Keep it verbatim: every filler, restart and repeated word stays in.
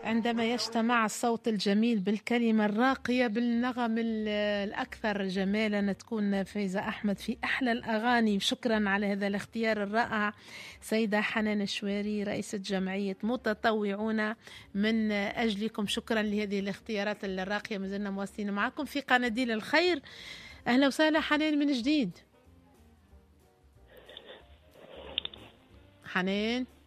عندما يجتمع الصوت الجميل بالكلمة الراقية بالنغم ال- الأكثر جمالا، تكون فايزة أحمد في أحلى الأغاني. شكرا على هذا الاختيار الرائع سيدة حنان الشواري، رئيسة جمعية متطوعون من أجلكم. شكرا لهذه الاختيارات الراقية. ما زلنا مواصلين معكم في قناديل الخير. أهلا وسهلا حنان من جديد. حنان.